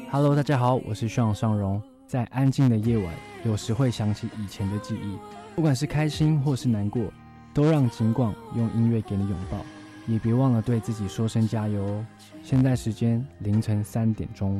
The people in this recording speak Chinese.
Hello， 大家好，我是徐尚荣。在安静的夜晚，有时会想起以前的记忆，不管是开心或是难过，都让景广用音乐给你拥抱，也别忘了对自己说声加油哦。现在时间凌晨3点钟。